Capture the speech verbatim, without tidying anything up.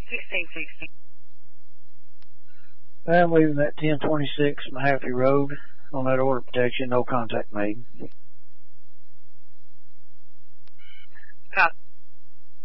sixteen sixty. I'm leaving that ten twenty-six Mahaffey Road on that order of protection, no contact made. Copy.